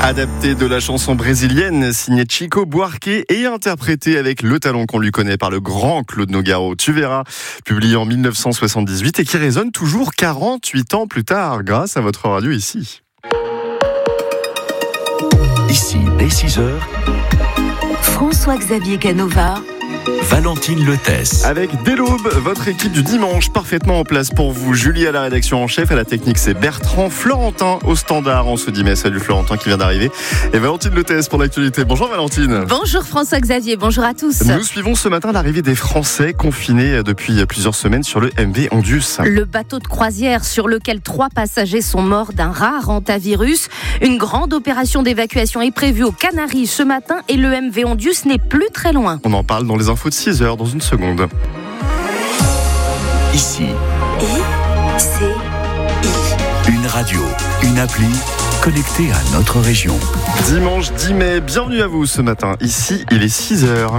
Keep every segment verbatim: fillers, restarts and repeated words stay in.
Adapté de la chanson brésilienne signée Chico Buarque et interprété avec le talent qu'on lui connaît par le grand Claude Nougaro. Tu verras, publié en dix-neuf cent soixante-dix-huit et qui résonne toujours quarante-huit ans plus tard grâce à votre radio ici. Ici, dès six heures, François-Xavier Canova, Valentine Lethès. Avec dès l'aube, votre équipe du dimanche parfaitement en place pour vous. Julie à la rédaction en chef, à la technique c'est Bertrand, Florentin au standard. On se dit mais salut Florentin qui vient d'arriver. Et Valentine Lethès pour l'actualité. Bonjour Valentine. Bonjour François-Xavier, bonjour à tous. Nous suivons ce matin l'arrivée des Français confinés depuis plusieurs semaines sur le M V Ondius. Le bateau de croisière sur lequel trois passagers sont morts d'un rare hantavirus. Une grande opération d'évacuation est prévue aux Canaries ce matin et le M V Ondius n'est plus très loin. On en parle dans les infos de six heures dans une seconde. Ici, I, C, I. une radio, une appli connectée à notre région. Dimanche dix mai, bienvenue à vous ce matin. Ici, il est six heures.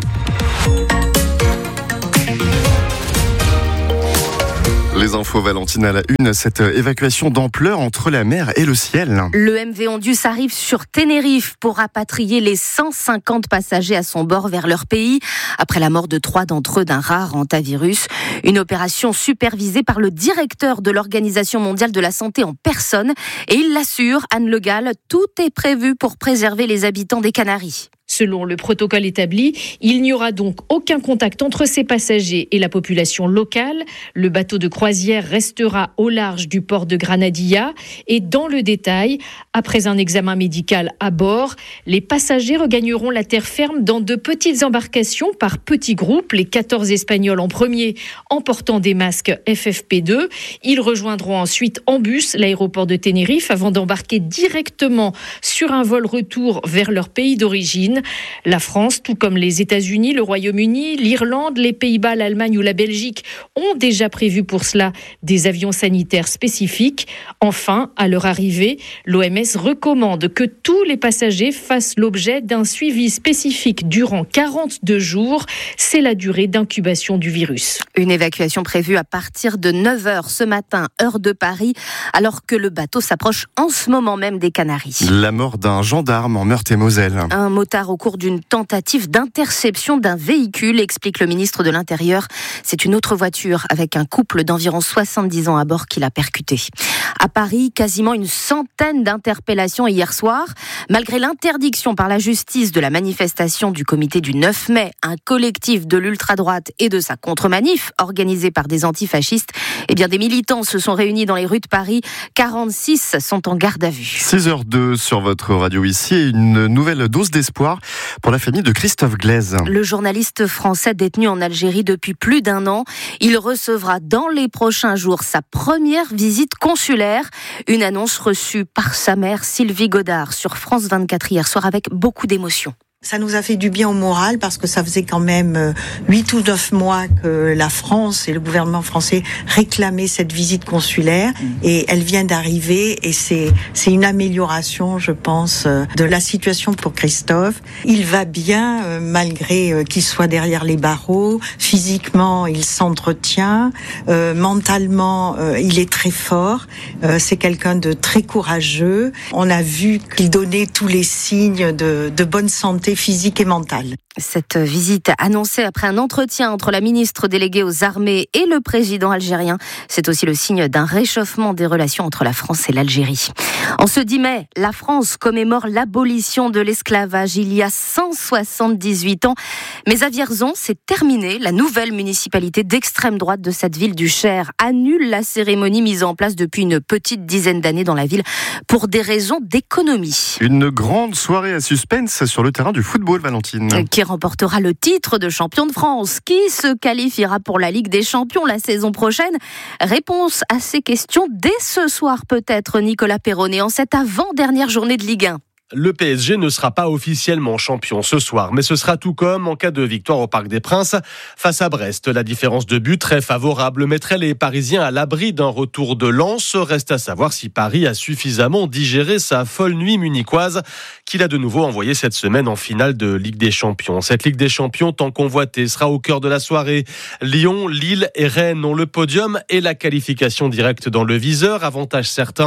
Les infos Valentine à la une, cette évacuation d'ampleur entre la mer et le ciel. Le M V Ondius arrive sur Tenerife pour rapatrier les cent cinquante passagers à son bord vers leur pays après la mort de trois d'entre eux d'un rare hantavirus. Une opération supervisée par le directeur de l'Organisation mondiale de la santé en personne. Et il l'assure, Anne Le Gall, tout est prévu pour préserver les habitants des Canaries. Selon le protocole établi, il n'y aura donc aucun contact entre ces passagers et la population locale. Le bateau de croisière restera au large du port de Granadilla. Et dans le détail, après un examen médical à bord, les passagers regagneront la terre ferme dans de petites embarcations par petits groupes, les quatorze Espagnols en premier en portant des masques F F P deux. Ils rejoindront ensuite en bus l'aéroport de Tenerife avant d'embarquer directement sur un vol retour vers leur pays d'origine. La France, tout comme les États-Unis, le Royaume-Uni, l'Irlande, les Pays-Bas, l'Allemagne ou la Belgique ont déjà prévu pour cela des avions sanitaires spécifiques. Enfin, à leur arrivée, l'O M S recommande que tous les passagers fassent l'objet d'un suivi spécifique durant quarante-deux jours. C'est la durée d'incubation du virus. Une évacuation prévue à partir de neuf heures ce matin, heure de Paris, alors que le bateau s'approche en ce moment même des Canaries. La mort d'un gendarme en Meurthe-et-Moselle. Un motard au cours d'une tentative d'interception d'un véhicule, explique le ministre de l'Intérieur. C'est une autre voiture avec un couple d'environ soixante-dix ans à bord qui l'a percuté. À Paris, quasiment une centaine d'interpellations hier soir. Malgré l'interdiction par la justice de la manifestation du comité du neuf mai, un collectif de l'ultra-droite et de sa contre-manif, organisé par des antifascistes, eh bien des militants se sont réunis dans les rues de Paris. quarante-six sont en garde à vue. six heures deux sur votre radio ici et une nouvelle dose d'espoir pour la famille de Christophe Glaise. Le journaliste français détenu en Algérie depuis plus d'un an, il recevra dans les prochains jours sa première visite consulaire. Une annonce reçue par sa mère Sylvie Godard sur France vingt-quatre hier soir avec beaucoup d'émotion. Ça nous a fait du bien au moral parce que ça faisait quand même huit ou neuf mois que la France et le gouvernement français réclamaient cette visite consulaire et elle vient d'arriver et c'est, c'est une amélioration, je pense, de la situation pour Christophe. Il va bien malgré qu'il soit derrière les barreaux. Physiquement, il s'entretient. Euh, mentalement, euh, il est très fort. Euh, c'est quelqu'un de très courageux. On a vu qu'il donnait tous les signes de, de bonne santé physique et mentale. Cette visite annoncée après un entretien entre la ministre déléguée aux armées et le président algérien, c'est aussi le signe d'un réchauffement des relations entre la France et l'Algérie. En ce dix mai, la France commémore l'abolition de l'esclavage il y a cent soixante-dix-huit ans. Mais à Vierzon, c'est terminé. La nouvelle municipalité d'extrême droite de cette ville du Cher annule la cérémonie mise en place depuis une petite dizaine d'années dans la ville pour des raisons d'économie. Une grande soirée à suspense sur le terrain du football, Valentine. Qui remportera le titre de champion de France? Qui se qualifiera pour la Ligue des Champions la saison prochaine? Réponse à ces questions dès ce soir peut-être, Nicolas Perronnet, en cette avant-dernière journée de Ligue un. Le P S G ne sera pas officiellement champion ce soir, mais ce sera tout comme en cas de victoire au Parc des Princes face à Brest. La différence de but très favorable mettrait les Parisiens à l'abri d'un retour de Lens. Reste à savoir si Paris a suffisamment digéré sa folle nuit munichoise qu'il a de nouveau envoyée cette semaine en finale de Ligue des Champions. Cette Ligue des Champions tant convoitée sera au cœur de la soirée. Lyon, Lille et Rennes ont le podium et la qualification directe dans le viseur. Avantage certain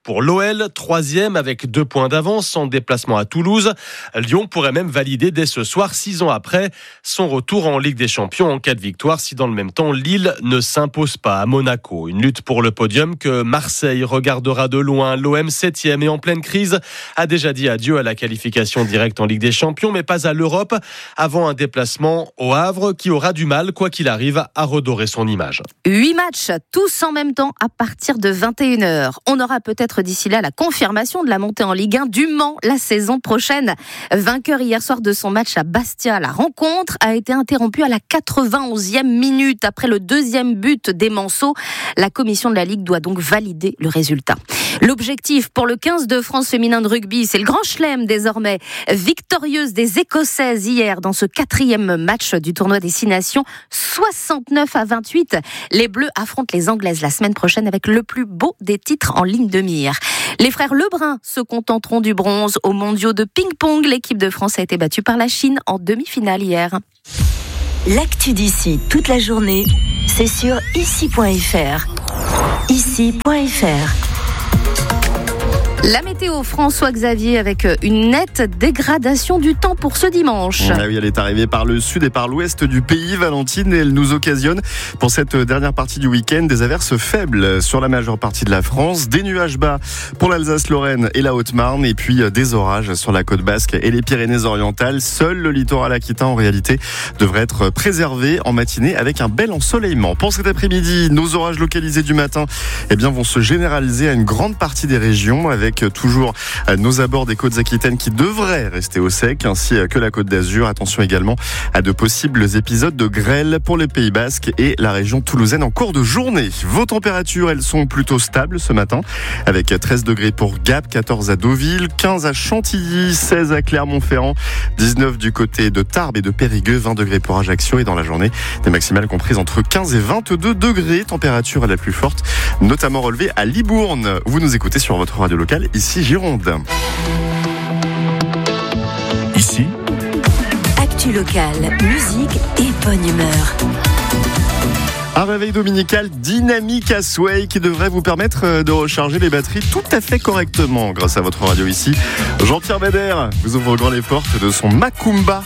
pour l'O L, troisième avec deux points d'avance en déplacement à Toulouse. Lyon pourrait même valider dès ce soir, six ans après, son retour en Ligue des Champions en cas de victoire si dans le même temps Lille ne s'impose pas à Monaco. Une lutte pour le podium que Marseille regardera de loin. L'O M septième et en pleine crise a déjà dit adieu à la qualification directe en Ligue des Champions, mais pas à l'Europe, avant un déplacement au Havre qui aura du mal, quoi qu'il arrive, à redorer son image. Huit matchs, tous en même temps à partir de vingt et une heures. On aura peut-être d'ici là la confirmation de la montée en Ligue un du Mans la saison prochaine. Vainqueur hier soir de son match à Bastia, la rencontre a été interrompue à la quatre-vingt-onzième minute. Après le deuxième but des Manceaux, la commission de la Ligue doit donc valider le résultat. L'objectif pour le quinze de France féminin de rugby, c'est le grand chelem désormais. Victorieuse des Écossaises hier dans ce quatrième match du tournoi des Six Nations, soixante-neuf à vingt-huit. Les Bleus affrontent les Anglaises la semaine prochaine avec le plus beau des titres en ligne de mire. Les frères Lebrun se contenteront du bronze aux mondiaux de ping-pong. L'équipe de France a été battue par la Chine en demi-finale hier. L'actu d'ici toute la journée, c'est sur ici point f r. ici point f r. La météo, François Xavier, avec une nette dégradation du temps pour ce dimanche. Ah oui, elle est arrivée par le sud et par l'ouest du pays, Valentine, et elle nous occasionne pour cette dernière partie du week-end des averses faibles sur la majeure partie de la France, des nuages bas pour l'Alsace-Lorraine et la Haute-Marne, et puis des orages sur la côte basque et les Pyrénées-Orientales. Seul le littoral aquitain, en réalité, devrait être préservé en matinée avec un bel ensoleillement. Pour cet après-midi, nos orages localisés du matin eh bien, vont se généraliser à une grande partie des régions, avec toujours nos abords des côtes aquitaines qui devraient rester au sec, ainsi que la Côte d'Azur. Attention également à de possibles épisodes de grêle pour les Pays Basques et la région toulousaine en cours de journée. Vos températures, elles sont plutôt stables ce matin, avec treize degrés pour Gap, quatorze à Deauville, quinze à Chantilly, seize à Clermont-Ferrand, dix-neuf du côté de Tarbes et de Périgueux, vingt degrés pour Ajaccio, et dans la journée, des maximales comprises entre quinze et vingt-deux degrés. Température la plus forte, notamment relevée à Libourne. Vous nous écoutez sur votre radio locale. Ici Gironde. Ici, Actu locale, musique et bonne humeur. Un réveil dominical dynamique à Sway qui devrait vous permettre de recharger les batteries tout à fait correctement grâce à votre radio ici. Jean-Pierre Beder vous ouvre grand les portes de son Macumba